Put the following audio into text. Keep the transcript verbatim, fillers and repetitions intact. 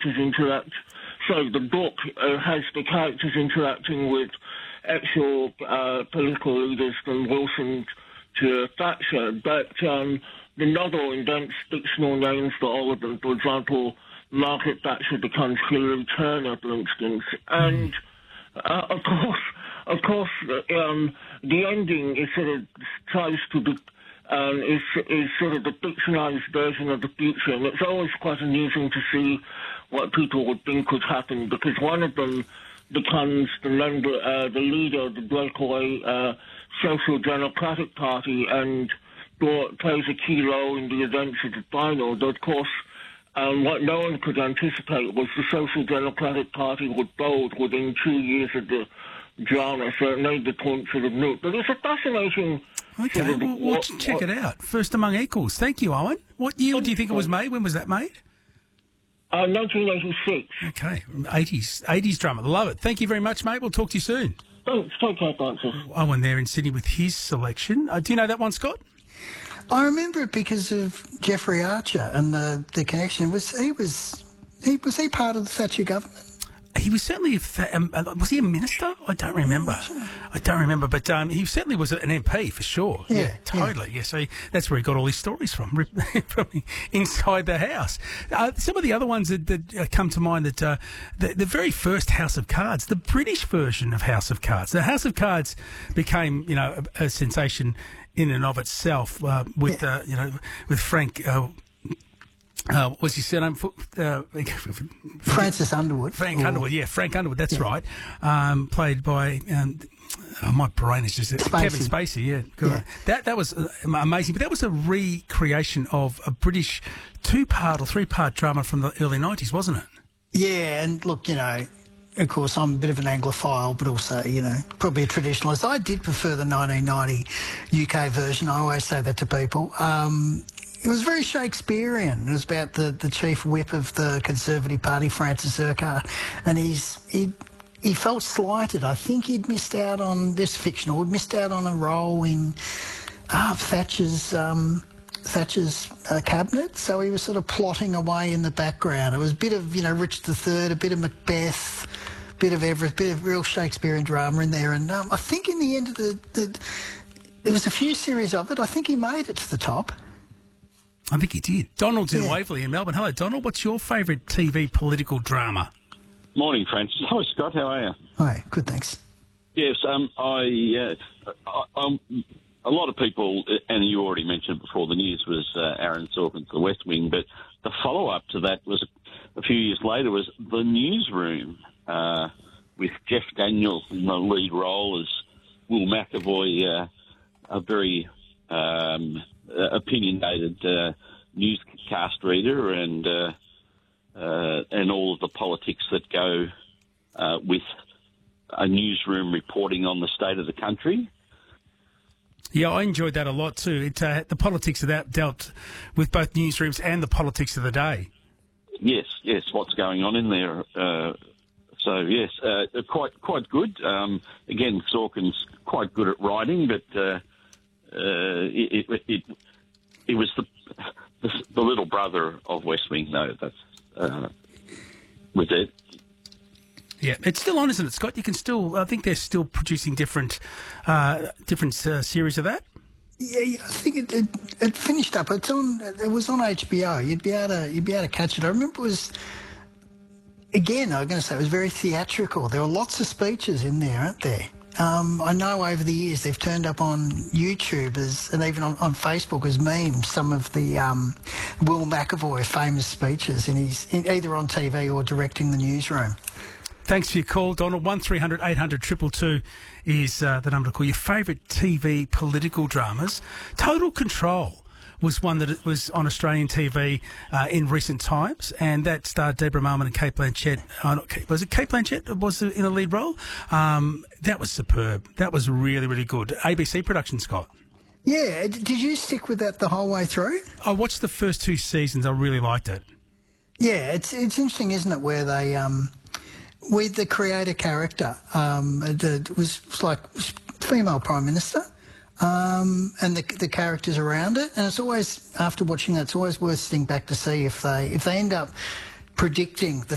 characters interact. So the book uh, has the characters interacting with actual uh, political leaders from Wilson to Thatcher, but um, the novel invents fictional names for all of them. For example, Margaret Thatcher becomes Hillary Turner, for instance. And, uh, of course, of course, um, the ending is sort of tries to be, um, is, is sort of the fictionalized version of the future. And it's always quite amusing to see what people would think would happen, because one of them becomes the member, uh, the leader of the breakaway uh, Social Democratic Party, and plays a key role in the events of the final. But of course, um, what no one could anticipate was the Social Democratic Party would fold within two years of the drama, so it made the point sort of moot. But it's a fascinating... Okay, sort of, well, well, what, check what, it out. First Among Equals. Thank you, Owen. What year do you think it was made? When was that made? Uh, nineteen eighty-six. Okay, eighties, eighties drama. Love it. Thank you very much, mate. We'll talk to you soon. Thanks. Take care, Francis. Owen there in Sydney with his selection. Uh, do you know that one, Scott? I remember it because of Jeffrey Archer and the, the connection. Was he was he was he part of the Thatcher government? He was certainly, a, um, was he a minister? I don't remember. I don't remember, but um, he certainly was an M P for sure. Yeah, yeah totally. Yeah. yeah, so that's where he got all his stories from, from inside the house. Uh, some of the other ones that, that come to mind, that uh, the, the very first House of Cards, the British version of House of Cards. The House of Cards became, you know, a, a sensation in and of itself uh, with, yeah. uh, you know, with Frank. Uh, Uh, what's his surname? Uh, Francis Underwood. Frank or, Underwood, yeah, Frank Underwood, that's yeah. right. Um, played by, um, oh, my brain is just... Spacey. Kevin Spacey, yeah. yeah. That that was uh, amazing, but that was a recreation of a British two-part or three-part drama from the early nineties, wasn't it? Yeah, and look, you know, of course, I'm a bit of an Anglophile, but also, you know, probably a traditionalist. I did prefer the nineteen ninety U K version. I always say that to people. Um... It was very Shakespearean. It was about the, the chief whip of the Conservative Party, Francis Urquhart, and he's he he felt slighted. I think he'd missed out on this fictional. He'd missed out on a role in uh, Thatcher's um, Thatcher's uh, cabinet, so he was sort of plotting away in the background. It was a bit of you know Richard the Third, a bit of Macbeth, a bit of every, bit of real Shakespearean drama in there. And um, I think in the end of the, the there was a few series of it. I think he made it to the top. I think he did. Donald's in yeah. Waverley in Melbourne. Hello, Donald. What's your favourite T V political drama? Morning, Francis. Hi, Scott. How are you? Hi. Good, thanks. Yes, um, I, uh, I, um, a lot of people, and you already mentioned before the news, was uh, Aaron Sorkin's The West Wing, but the follow-up to that was a few years later was The Newsroom, uh, with Jeff Daniels in the lead role as Will McAvoy, uh, a very... Um, Uh, opinionated uh, newscast reader, and uh, uh, and all of the politics that go uh, with a newsroom reporting on the state of the country. Yeah, I enjoyed that a lot too. It, uh, the politics of that dealt with both newsrooms and the politics of the day. Yes, yes, what's going on in there. Uh, so yes, uh, quite quite good. Um, again, Sorkin's quite good at writing, but. Uh, Uh, it, it, it, it was the, the the little brother of West Wing, though. That's uh, was it. Yeah, it's still on, isn't it, Scott? You can still. I think they're still producing different uh, different uh, series of that. Yeah, yeah, I think it, it it finished up. It's on. It was on H B O. You'd be able to you'd be able to catch it. I remember it was. Again, I'm going to say it was very theatrical. There were lots of speeches in there, aren't there? Um, I know over the years they've turned up on YouTube as, and even on, on Facebook as memes, some of the um, Will McAvoy famous speeches, and he's in, either on T V or directing the newsroom. Thanks for your call, Donald. one three hundred eight hundred two two two is uh, the number to call. Your favourite T V political dramas. Total Control was one that was on Australian T V uh, in recent times, and that starred Deborah Mailman and Kate Blanchett. Oh, not Kate, was it Kate Blanchett was in a lead role? Um, that was superb. That was really, really good. A B C production, Scott. Yeah. Did you stick with that the whole way through? I watched the first two seasons. I really liked it. Yeah, it's it's interesting, isn't it, where they um, with the creator character, um, it was like female prime minister. Um, and the the characters around it, and it's always after watching that, it's always worth sitting back to see if they if they end up predicting the